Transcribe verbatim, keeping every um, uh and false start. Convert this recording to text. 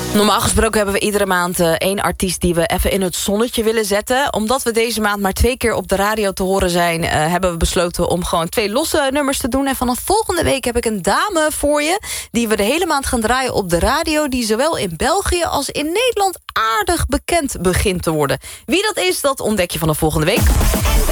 Normaal gesproken hebben we iedere maand uh, één artiest die we even in het zonnetje willen zetten. Omdat we deze maand maar twee keer op de radio te horen zijn, Uh, hebben we besloten om gewoon twee losse nummers te doen. En vanaf volgende week heb ik een dame voor je die we de hele maand gaan draaien op de radio, die zowel in België als in Nederland aardig bekend begint te worden. Wie dat is, dat ontdek je vanaf volgende week.